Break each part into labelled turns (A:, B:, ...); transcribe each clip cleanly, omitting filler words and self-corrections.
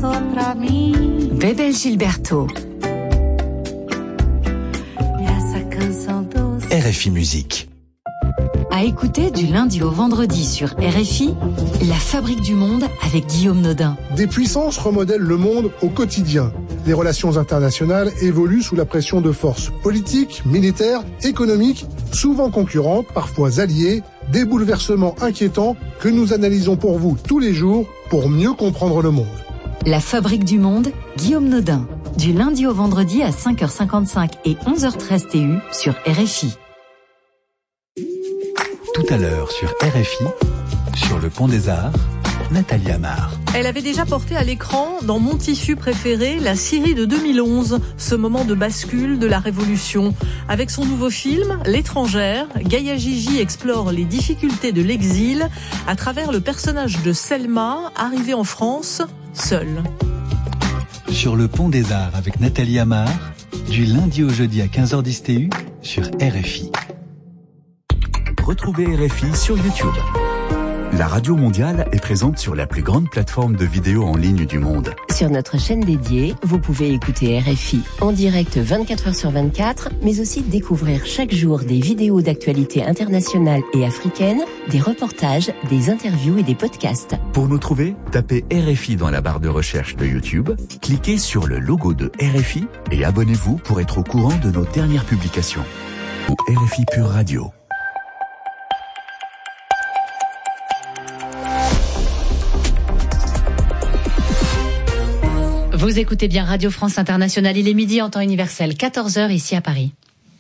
A: Bebel Gilberto.
B: RFI Musique.
A: À écouter du lundi au vendredi sur RFI, La Fabrique du Monde avec Guillaume Nodin.
C: Des puissances remodèlent le monde au quotidien. Les relations internationales évoluent sous la pression de forces politiques, militaires, économiques, souvent concurrentes, parfois alliées, des bouleversements inquiétants que nous analysons pour vous tous les jours pour mieux comprendre le monde.
A: La Fabrique du Monde, Guillaume Nodin. Du lundi au vendredi à 5h55 et 11h13 TU sur RFI.
B: Tout à l'heure sur RFI, sur le Pont des Arts, Nathalie Amar.
D: Elle avait déjà porté à l'écran, dans Mon tissu préféré, la Syrie de 2011, ce moment de bascule de la Révolution. Avec son nouveau film, L'étrangère, Gaïa Gigi explore les difficultés de l'exil à travers le personnage de Selma, arrivée en France, seule.
B: Sur le Pont des Arts avec Nathalie Amar, du lundi au jeudi à 15h10 TU sur RFI. Retrouvez RFI sur YouTube. La radio mondiale est présente sur la plus grande plateforme de vidéos en ligne du monde.
E: Sur notre chaîne dédiée, vous pouvez écouter RFI en direct 24h sur 24, mais aussi découvrir chaque jour des vidéos d'actualité internationale et africaine, des reportages, des interviews et des podcasts.
B: Pour nous trouver, tapez RFI dans la barre de recherche de YouTube, cliquez sur le logo de RFI et abonnez-vous pour être au courant de nos dernières publications. Ou RFI Pure Radio.
F: Vous écoutez bien Radio France Internationale, il est midi en temps universel, 14h ici à Paris.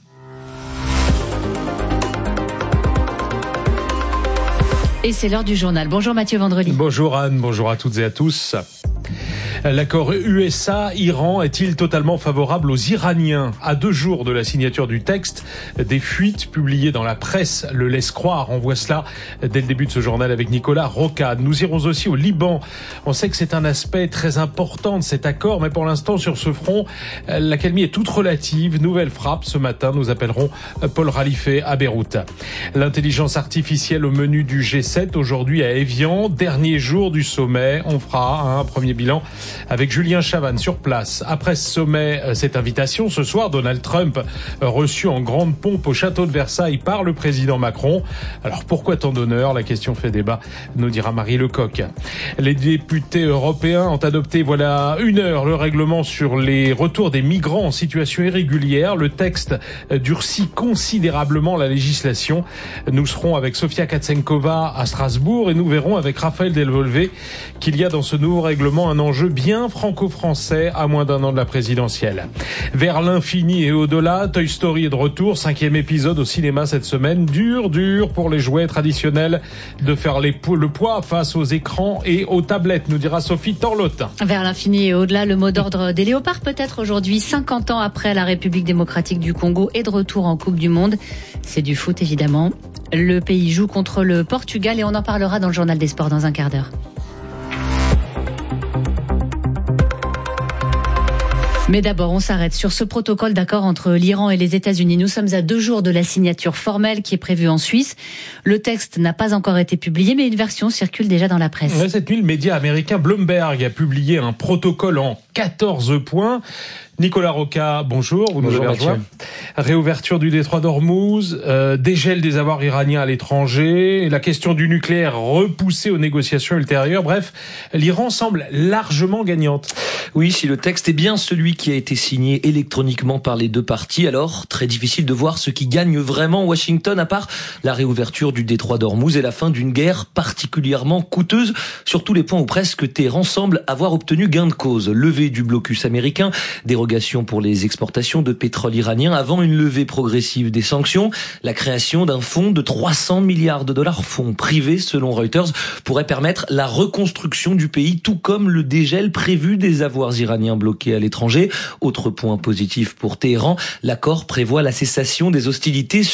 F: Et c'est l'heure du journal. Bonjour Mathieu Vendredi.
G: Bonjour Anne, bonjour à toutes et à tous. L'accord USA-Iran est-il totalement favorable aux Iraniens ? À 2 jours de la signature du texte, des fuites publiées dans la presse le laissent croire. On voit cela dès le début de ce journal avec Nicolas Rocade. Nous irons aussi au Liban. On sait que c'est un aspect très important de cet accord, mais pour l'instant, sur ce front, l'accalmie est toute relative. Nouvelle frappe ce matin. Nous appellerons Paul Ralifé à Beyrouth. L'intelligence artificielle au menu du G7 aujourd'hui à Évian. Dernier jour du sommet. On fera un premier bilan avec Julien Chavannes sur place. Après ce sommet, cette invitation, ce soir, Donald Trump reçu en grande pompe au château de Versailles par le président Macron. Alors pourquoi tant d'honneur ? La question fait débat, nous dira Marie Lecoq. Les députés européens ont adopté, voilà 1 heure, le règlement sur les retours des migrants en situation irrégulière. Le texte durcit considérablement la législation. Nous serons avec Sofia Katsenkova à Strasbourg et nous verrons avec Raphaël Delvolvé qu'il y a dans ce nouveau règlement un enjeu bien franco-français à moins d'1 an de la présidentielle. Vers l'infini et au-delà, Toy Story est de retour, 5e épisode au cinéma cette semaine. Dur pour les jouets traditionnels de faire le poids face aux écrans et aux tablettes, nous dira Sophie Torlotin.
F: Vers l'infini et au-delà, le mot d'ordre des léopards peut-être aujourd'hui, 50 ans après la République démocratique du Congo est de retour en Coupe du Monde. C'est du foot évidemment. Le pays joue contre le Portugal et on en parlera dans le journal des sports dans un quart d'heure. Mais d'abord, on s'arrête sur ce protocole d'accord entre l'Iran et les États-Unis. Nous sommes à 2 jours de la signature formelle qui est prévue en Suisse. Le texte n'a pas encore été publié, mais une version circule déjà dans la presse.
G: Cette nuit, le média américain Bloomberg a publié un protocole en 14 points. Nicolas Roca, bonjour, vous nous avez rejoint. Réouverture du détroit d'Ormuz, dégel des avoirs iraniens à l'étranger, la question du nucléaire repoussée aux négociations ultérieures. Bref, l'Iran semble largement gagnante.
H: Oui, si le texte est bien celui qui a été signé électroniquement par les 2 parties, alors très difficile de voir ce qui gagne vraiment Washington, à part la réouverture du détroit d'Ormuz et la fin d'une guerre particulièrement coûteuse sur tous les points où presque Téhéran semble avoir obtenu gain de cause. Levée du blocus américain, dérogation pour les exportations de pétrole iranien avant une levée progressive des sanctions. La création d'un fonds de 300 milliards de dollars, fonds privés selon Reuters, pourrait permettre la reconstruction du pays, tout comme le dégel prévu des avoirs iraniens bloqués à l'étranger. Autre point positif pour Téhéran, l'accord prévoit la cessation des hostilités sur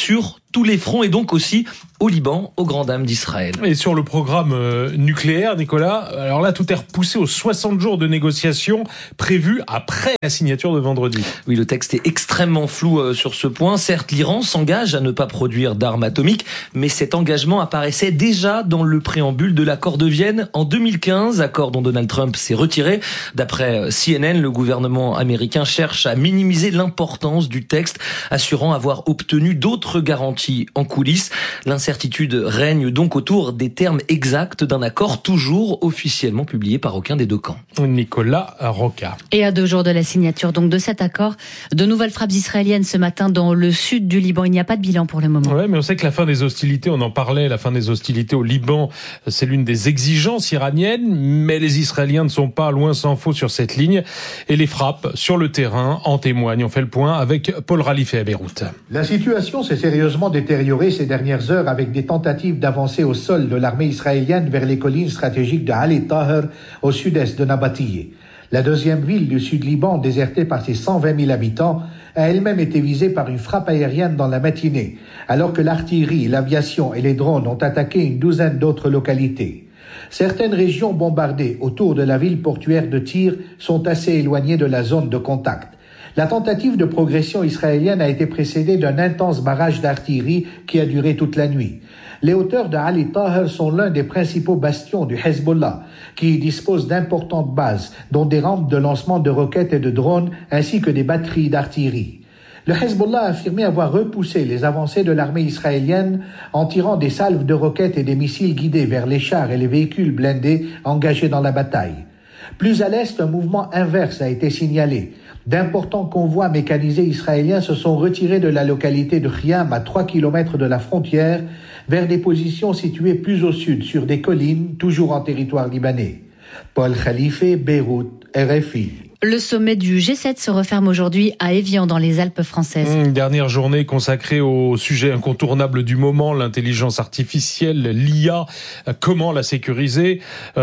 H: tous les fronts et donc aussi au Liban, aux grandes dames d'Israël.
G: Et sur le programme nucléaire, Nicolas, alors là, tout est repoussé aux 60 jours de négociations prévus après la signature de vendredi.
H: Oui, le texte est extrêmement flou sur ce point. Certes, l'Iran s'engage à ne pas produire d'armes atomiques, mais cet engagement apparaissait déjà dans le préambule de l'accord de Vienne en 2015, accord dont Donald Trump s'est retiré. D'après CNN, le gouvernement américain cherche à minimiser l'importance du texte, assurant avoir obtenu d'autres garanties en coulisses. L'incertitude règne donc autour des termes exacts d'un accord toujours officiellement publié par aucun des deux camps.
G: Nicolas Roca.
F: Et à 2 jours de la signature donc de cet accord, de nouvelles frappes israéliennes ce matin dans le sud du Liban. Il n'y a pas de bilan pour le moment.
G: Ouais, mais on sait que la fin des hostilités, on en parlait, la fin des hostilités au Liban, c'est l'une des exigences iraniennes, mais les Israéliens ne sont pas loin s'en faut sur cette ligne et les frappes sur le terrain en témoignent. On fait le point avec Paul Ralifé à Beyrouth.
I: La situation s'est sérieusement détériorée ces dernières heures avec des tentatives d'avancer au sol de l'armée israélienne vers les collines stratégiques de Ali Taher au sud-est de Nabatiyeh. La deuxième ville du sud-Liban, désertée par ses 120 000 habitants, a elle-même été visée par une frappe aérienne dans la matinée, alors que l'artillerie, l'aviation et les drones ont attaqué une douzaine d'autres localités. Certaines régions bombardées autour de la ville portuaire de Tyr sont assez éloignées de la zone de contact. La tentative de progression israélienne a été précédée d'un intense barrage d'artillerie qui a duré toute la nuit. Les hauteurs de Ali Taher sont l'un des principaux bastions du Hezbollah, qui dispose d'importantes bases, dont des rampes de lancement de roquettes et de drones, ainsi que des batteries d'artillerie. Le Hezbollah a affirmé avoir repoussé les avancées de l'armée israélienne en tirant des salves de roquettes et des missiles guidés vers les chars et les véhicules blindés engagés dans la bataille. Plus à l'est, un mouvement inverse a été signalé. D'importants convois mécanisés israéliens se sont retirés de la localité de Khiam à 3 km de la frontière vers des positions situées plus au sud sur des collines, toujours en territoire libanais. Paul Khalifé, Beyrouth, RFI.
F: Le sommet du G7 se referme aujourd'hui à Évian dans les Alpes françaises.
G: Une dernière journée consacrée au sujet incontournable du moment, l'intelligence artificielle, l'IA, comment la sécuriser.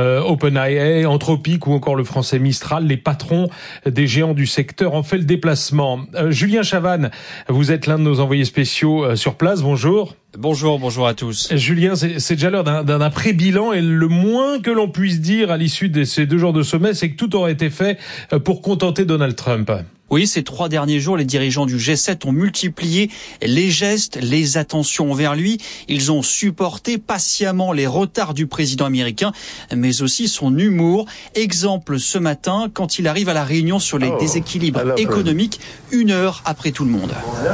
G: OpenAI, Anthropic ou encore le français Mistral, les patrons des géants du secteur ont fait le déplacement. Julien Chavannes, vous êtes l'un de nos envoyés spéciaux sur place, bonjour.
J: Bonjour à tous.
G: Julien, c'est déjà l'heure d'un après-bilan et le moins que l'on puisse dire à l'issue de ces 2 jours de sommet, c'est que tout aurait été fait pour contenter Donald Trump.
J: Oui, ces 3 derniers jours, les dirigeants du G7 ont multiplié les gestes, les attentions envers lui. Ils ont supporté patiemment les retards du président américain, mais aussi son humour. Exemple ce matin, quand il arrive à la réunion sur les déséquilibres économiques, 1 heure après tout le monde.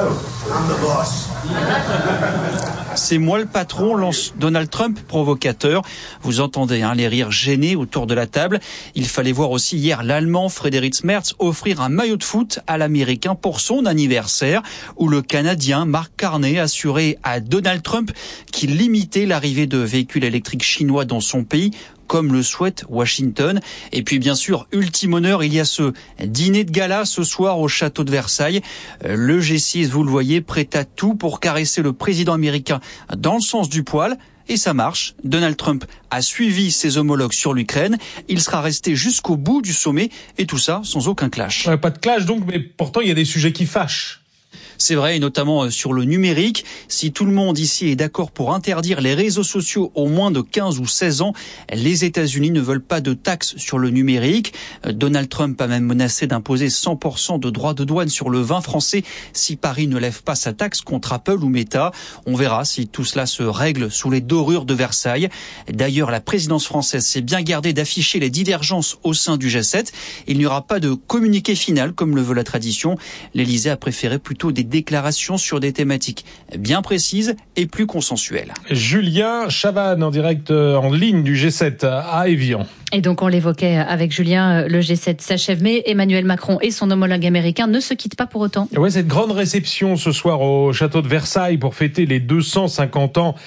J: C'est moi le patron, lance Donald Trump, provocateur. Vous entendez les rires gênés autour de la table. Il fallait voir aussi hier l'Allemand Friedrich Merz offrir un maillot de foot à l'Américain pour son anniversaire, où le Canadien Mark Carney assurait à Donald Trump qu'il limitait l'arrivée de véhicules électriques chinois dans son pays, comme le souhaite Washington. Et puis bien sûr, ultime honneur, il y a ce dîner de gala ce soir au château de Versailles. Le G6, vous le voyez, prêt à tout pour caresser le président américain dans le sens du poil. Et ça marche. Donald Trump a suivi ses homologues sur l'Ukraine. Il sera resté jusqu'au bout du sommet. Et tout ça sans aucun clash.
G: Pas de clash donc, mais pourtant il y a des sujets qui fâchent.
J: C'est vrai, et notamment sur le numérique. Si tout le monde ici est d'accord pour interdire les réseaux sociaux aux moins de 15 ou 16 ans, les États-Unis ne veulent pas de taxes sur le numérique. Donald Trump a même menacé d'imposer 100% de droits de douane sur le vin français si Paris ne lève pas sa taxe contre Apple ou Meta. On verra si tout cela se règle sous les dorures de Versailles. D'ailleurs, la présidence française s'est bien gardée d'afficher les divergences au sein du G7. Il n'y aura pas de communiqué final comme le veut la tradition. L'Élysée a préféré plutôt des déclarations sur des thématiques bien précises et plus consensuelles.
G: Julien Chavannes en direct en ligne du G7 à Évian.
F: Et donc on l'évoquait avec Julien, le G7 s'achève, mais Emmanuel Macron et son homologue américain ne se quittent pas pour autant.
G: Ouais, cette grande réception ce soir au château de Versailles pour fêter les 250 ans